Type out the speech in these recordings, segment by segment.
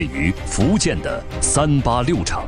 于福建的386厂。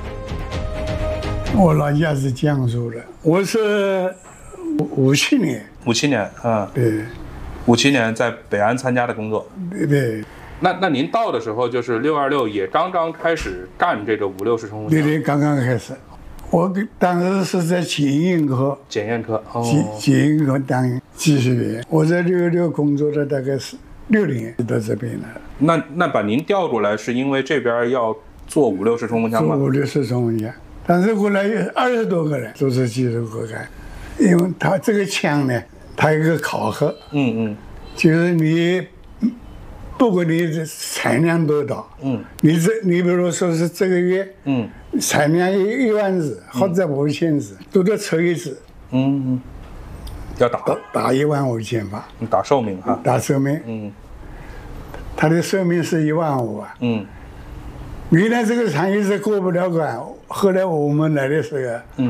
我老家是江苏的，我是57年。 57年， 对 ，57年在北安参加的工作。 对。 那您到的时候，就是626也刚刚开始干这个56式冲锋枪。 对，刚刚开始。我当时是在检验科。 检验科， 检验科当技术员。我在616工作了大概是6年到这边了。 那把您调过来是因为这边要做56式冲锋枪吗？ 做56式冲锋枪，但是过来有20多个人都是技术骨干，因为他这个枪呢，它有一个考核，就是你。不管你的产量多大，你比如说是这个月，产量1万支或者5000支，都得抽一支， 要打15000发， 打寿命哈， 打寿命，它的寿命是15000啊，原来这个厂一直过不了关，后来我们来的时候，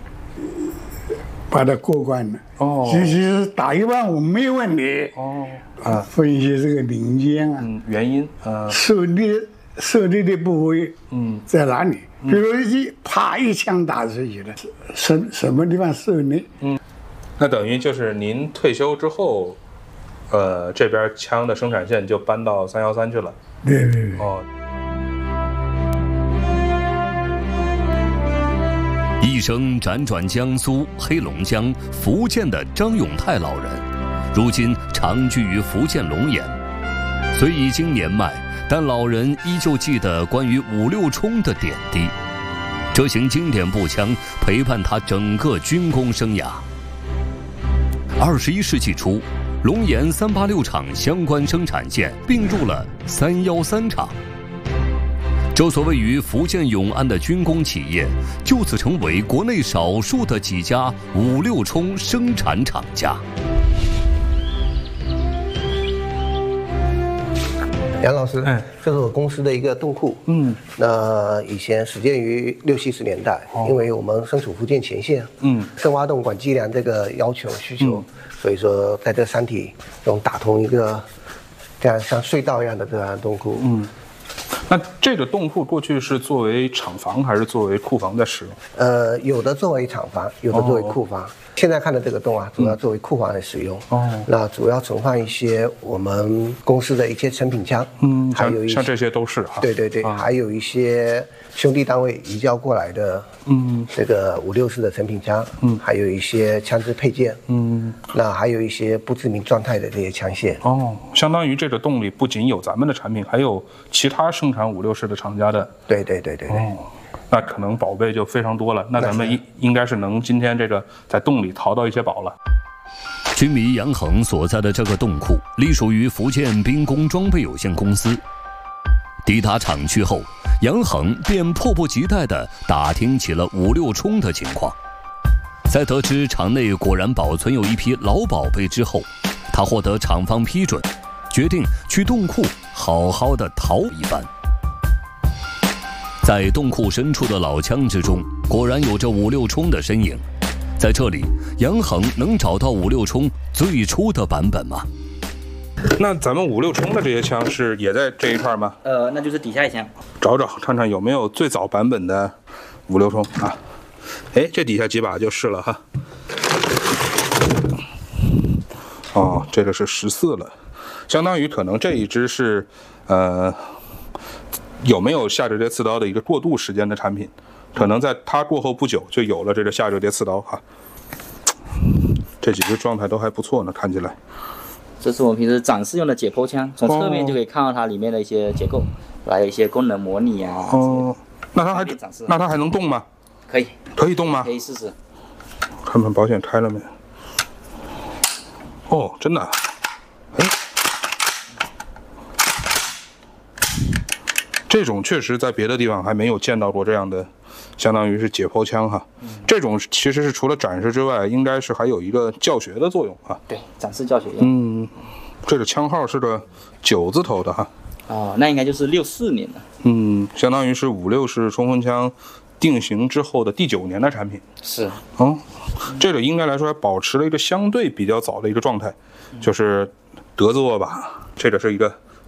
把它过关了，其实打15000没有问题，分析这个零件啊， 原因， 受力的部位，在哪里？比如一枪打出去了，什么地方受力？ 那等于就是您退休之后，这边枪的生产线就搬到313去了。 对。 一生辗转江苏、黑龙江、福建的张永泰老人，如今长居于福建龙岩。虽已经年迈，但老人依旧记得关于56冲的点滴。这型经典步枪陪伴他整个军工生涯。21世纪初，龙岩386厂相关生产线并入了313厂。这所位于福建永安的军工企业，就此成为国内少数的几家56冲生产厂家。 杨老师，这是我公司的一个冻库。那以前始建于60、70年代，因为我们身处福建前线，深挖洞管计量这个要求需求，所以说在这山体中打通一个这样像隧道一样的这样冻库。 那这个冻库过去是作为厂房还是作为库房在使用？ 有的作为厂房，有的作为库房。现在看的这个洞啊，主要作为库房来使用。那主要存放一些我们公司的一些成品枪，还有像这些都是哈。 对，还有一些兄弟单位移交过来的，这个56式的成品枪，还有一些枪支配件，那还有一些不知名状态的这些枪械。 相当于这个洞里不仅有咱们的产品，还有其他生产56式的厂家的。 对。 那可能宝贝就非常多了。那咱们应该是能今天这个在洞里淘到一些宝了。 军迷杨恒所在的这个冻库隶属于福建兵工装备有限公司。抵达厂区后，杨恒便迫不及待地打听起了56冲的情况。在得知厂内果然保存有一批老宝贝之后，他获得厂方批准，决定去冻库好好的淘一番。在冻库深处的老枪之中，果然有着56冲的身影。在这里，杨恒能找到56冲最初的版本吗？ 那咱们56冲的这些枪是也在这一块吗？ 那就是底下一枪。 找看看有没有最早版本的56冲啊。这底下几把就是了哈。这个是14了，相当于可能这一支是有没有下折叠刺刀的一个过渡时间的产品，可能在它过后不久就有了这个下折叠刺刀哈。这几支状态都还不错呢，看起来。 这是我们平时展示用的解剖枪，从侧面就可以看到它里面的一些结构，还有一些功能模拟啊。 那它还能动吗？可以动吗？ 可以试试。 看看保险开了没？真的。这种确实在别的地方还没有见到过这样的，相当于是解剖枪哈。这种其实是除了展示之外，应该是还有一个教学的作用哈。 对，展示教学用。 这个枪号是个9字头的哈。 那应该就是64年的。 相当于是56式冲锋枪定型之后的第9年的产品。 是。 这个应该来说还保持了一个相对比较早的一个状态，就是德字握把，这个是一个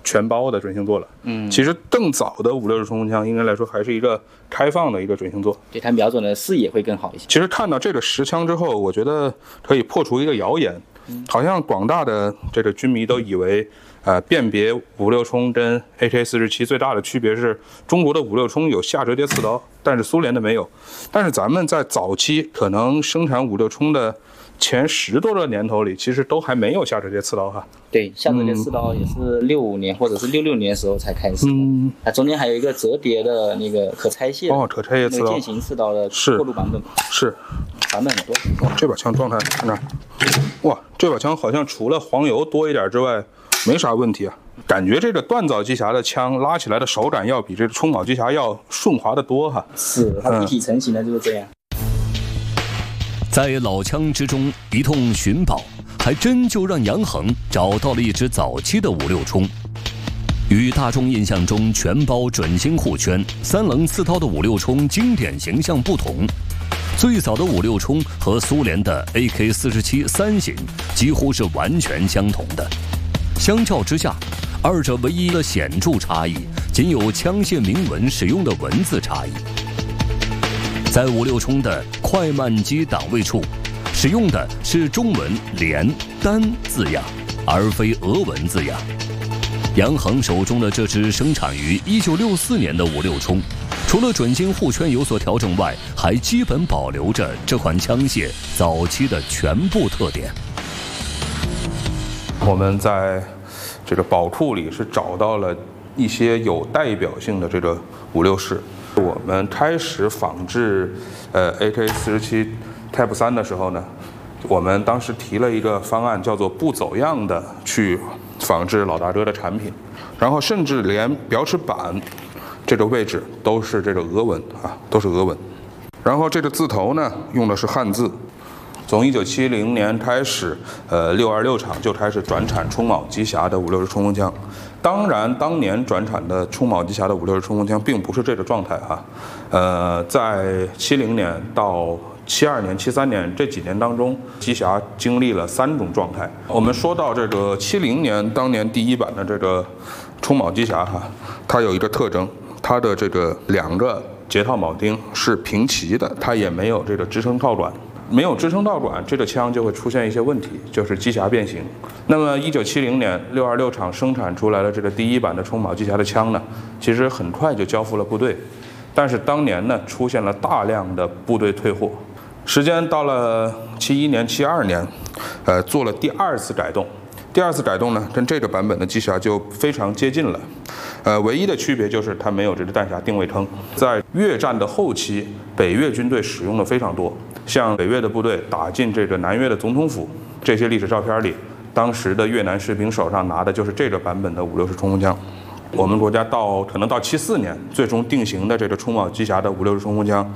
全包的准星座了。其实更早的560冲锋枪应该来说还是一个开放的一个准星座， 对它瞄准的视野会更好一些。 其实看到这个10枪之后，我觉得可以破除一个谣言，好像广大的这个军迷都以为，辨别556冲跟 AK-47最大的区别是中国的556冲有下折叠刺刀，但是苏联的没有。但是咱们在早期可能生产556冲的前10多个年头里，其实都还没有下折叠刺刀哈。 对，下折叠刺刀也是65年或者是66年的时候才开始。它中间还有一个折叠的那个可拆卸可拆卸刺刀， 那个剑形刺刀的过渡版本。 是， 版本很多。 这把枪状态看着，哇，这把枪好像除了黄油多一点之外，没啥问题啊。感觉这个锻造机匣的枪拉起来的手感要比这个冲铆机匣要顺滑得多哈。 是，它一体成型的就是这样。 在老枪之中一通寻宝，还真就让杨恒找到了一支早期的556冲。与大众印象中全包准星护圈、3棱刺刀的556冲经典形象不同，最早的556冲和苏联的 AK-47 3型几乎是完全相同的。相较之下，二者唯一的显著差异仅有枪械铭文使用的文字差异。在556冲的快慢机档位处，使用的是中文连单字样，而非俄文字样。杨恒手中的这支生产于1964年的556冲，除了准星护圈有所调整外，还基本保留着这款枪械早期的全部特点。 我们在这个宝库里是找到了一些有代表性的这个56式。我们开始仿制AK-47 Type 3的时候呢，我们当时提了一个方案，叫做不走样的去仿制老大哥的产品，然后甚至连表尺板这个位置都是这个俄文啊，都是俄文。然后这个字头呢用的是汉字。从1970年开始，626厂就开始转产冲铆机匣的560冲锋枪。当然，当年转产的冲铆机匣的560冲锋枪并不是这个状态哈。在70年到72年、73年这几年当中，机匣经历了3种状态。我们说到这个70年当年第1版的这个冲铆机匣哈，它有一个特征，它的这个2个节套铆钉是平齐的，它也没有这个支撑套管。没有支撑套管，这个枪就会出现一些问题，就是机匣变形。那么1970年626厂生产出来的这个第1版的冲铆机匣的枪呢，其实很快就交付了部队，但是当年呢出现了大量的部队退货。时间到了71年、72年，做了第2次改动。第2次改动呢，跟这个版本的机匣就非常接近了。唯一的区别就是它没有这个弹匣定位坑。在越战的后期，北越军队使用的非常多。像北越的部队打进这个南越的总统府，这些历史照片里，当时的越南士兵手上拿的就是这个版本的560冲锋枪。我们国家可能到74年，最终定型的这个冲铆机匣的560冲锋枪。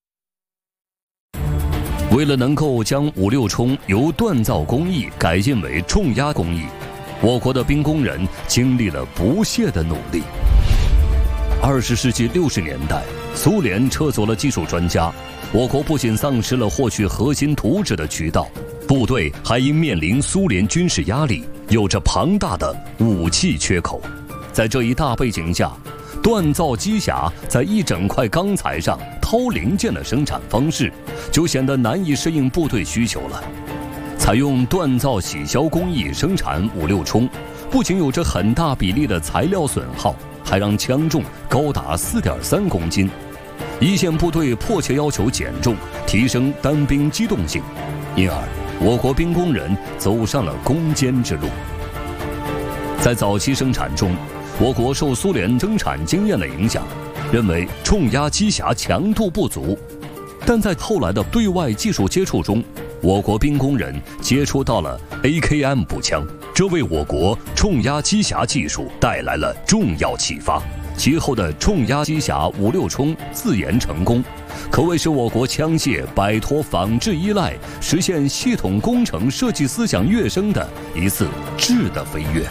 为了能够将56冲由锻造工艺改进为冲压工艺，我国的兵工人经历了不懈的努力。20世纪60年代，苏联撤走了技术专家，我国不仅丧失了获取核心图纸的渠道，部队还因面临苏联军事压力，有着庞大的武器缺口。在这一大背景下，锻造机匣在一整块钢材上掏零件的生产方式，就显得难以适应部队需求了。采用锻造洗削工艺生产56冲，不仅有着很大比例的材料损耗，还让枪重高达4.3公斤。一线部队迫切要求减重，提升单兵机动性，因而我国兵工人走上了攻坚之路。在早期生产中，我国受苏联生产经验的影响，认为冲压机匣强度不足，但在后来的对外技术接触中，我国兵工人接触到了 AKM 步枪，这为我国冲压机匣技术带来了重要启发。其后的冲压机匣56冲自研成功，可谓是我国枪械摆脱仿制依赖，实现系统工程设计思想跃升的一次质的飞跃。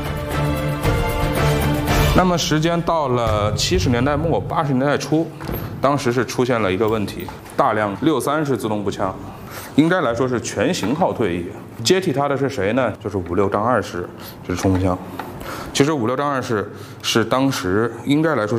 那么时间到了70年代末、80年代初，当时是出现了一个问题，大量63式自动步枪，应该来说是全型号退役，接替它的是谁呢？就是56-2式，这是冲锋枪。 其实56张2是当时应该来说